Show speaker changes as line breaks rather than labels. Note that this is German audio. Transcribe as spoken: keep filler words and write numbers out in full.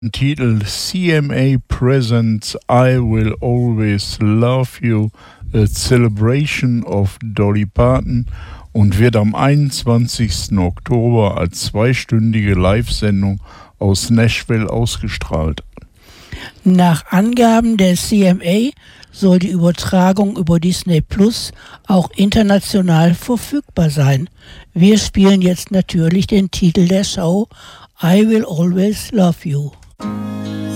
Titel C M A Presents I Will Always Love You, a Celebration of Dolly Parton, und wird am einundzwanzigsten Oktober als zweistündige Live-Sendung aus Nashville ausgestrahlt.
Nach Angaben der C M A soll die Übertragung über Disney Plus auch international verfügbar sein. Wir spielen jetzt natürlich den Titel der Show I Will Always Love You.